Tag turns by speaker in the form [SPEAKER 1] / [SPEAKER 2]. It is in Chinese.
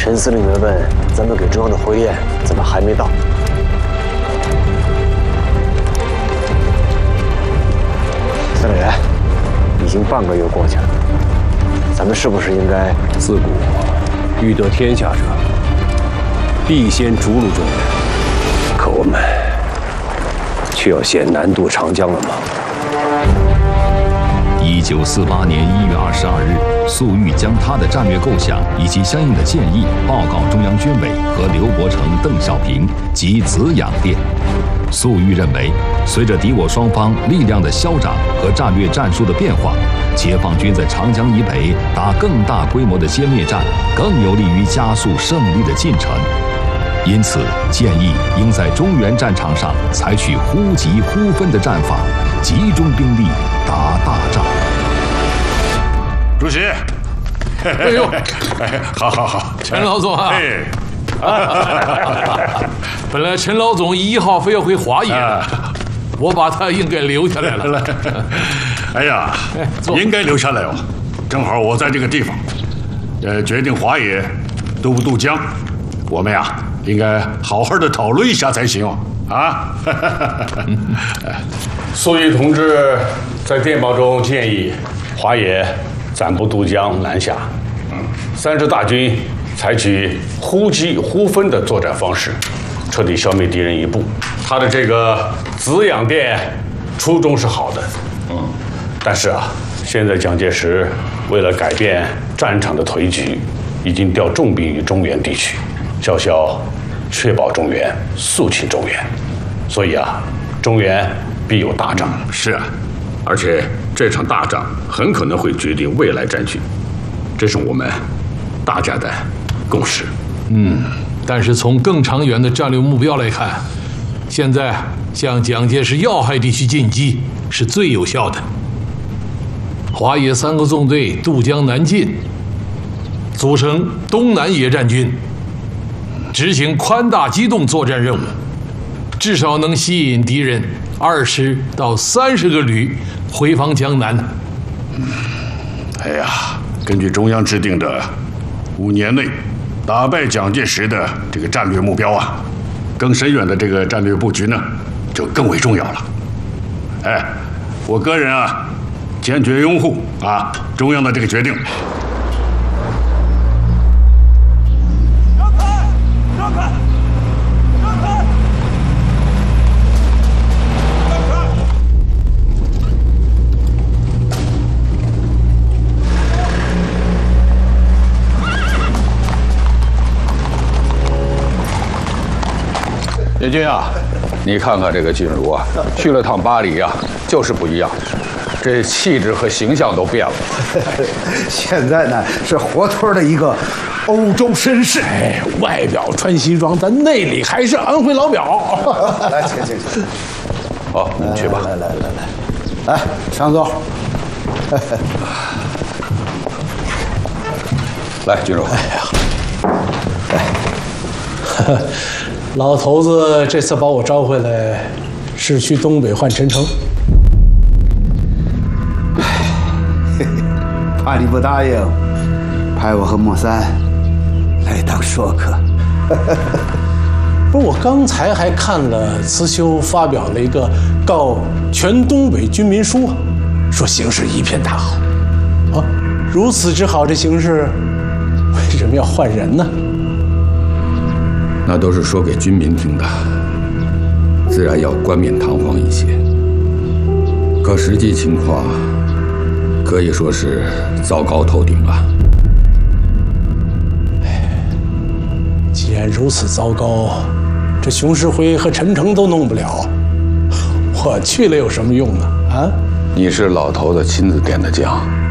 [SPEAKER 1] 陈司令没问咱们给中央的回电怎么还没到？司令员，已经半个月过去了，咱们是不是应该？
[SPEAKER 2] 自古欲得天下者，必先逐鹿中原。可我们却要先南渡长江了吗
[SPEAKER 3] ？1948年1月22日，粟裕将他的战略构想以及相应的建议报告中央军委和刘伯承、邓小平及子养殿。粟裕认为，随着敌我双方力量的消长和战略战术的变化，解放军在长江以北打更大规模的歼灭战，更有利于加速胜利的进程。因此，建议应在中原战场上采取忽急忽分的战法，集中兵力打大仗。
[SPEAKER 4] 主席，
[SPEAKER 5] 哎呦，
[SPEAKER 4] 好，
[SPEAKER 5] 陈老总啊！本来陈老总1号非要回华野的，我把他应该留下来了。
[SPEAKER 4] 哎呀，应该留下来哦。正好我在这个地方，决定华野渡不渡江，我们呀应该好好的讨论一下才行啊。
[SPEAKER 6] 粟裕同志在电报中建议，华野暂不渡江南下，3支大军采取忽急忽分的作战方式，彻底消灭敌人一部。他的这个子养殿初衷是好的，但是啊，现在蒋介石为了改变战场的颓局，已经调重兵于中原地区，叫嚣确保中原，肃清中原，所以啊，中原必有大仗。
[SPEAKER 7] 是啊，而且这场大仗很可能会决定未来战局，这是我们大家的共识。
[SPEAKER 5] 但是从更长远的战略目标来看，现在向蒋介石要害地区进击是最有效的。华野3个纵队渡江南进，组成东南野战军，执行宽大机动作战任务，至少能吸引敌人20到30个旅回防江南。
[SPEAKER 4] 哎呀，根据中央制定的5年内打败蒋介石的这个战略目标啊，更深远的这个战略布局呢，就更为重要了。哎，我个人啊，坚决拥护中央的这个决定。
[SPEAKER 7] 叶军啊，你看看这个俊如啊，去了趟巴黎啊，就是不一样，这气质和形象都变了。
[SPEAKER 8] 现在呢是活脱的一个欧洲绅士，
[SPEAKER 9] 外表穿西装，但内里还是安徽老表。
[SPEAKER 8] 来，请。
[SPEAKER 7] 好，你们去吧。
[SPEAKER 8] 来，上座。
[SPEAKER 7] 来，俊如。
[SPEAKER 9] 老头子这次把我招回来，是去东北换陈诚。
[SPEAKER 8] 怕你不答应，派我和莫三来当说客。
[SPEAKER 9] 不是，我刚才还看了慈修发表了一个告全东北军民书，说形势一片大好。如此之好的形势，为什么要换人呢？
[SPEAKER 7] 那都是说给军民听的，自然要冠冕堂皇一些。可实际情况可以说是糟糕透顶了。
[SPEAKER 9] 既然如此糟糕，这熊式辉和陈诚都弄不了，我去了有什么用呢？
[SPEAKER 7] 你是老头子亲自点的将，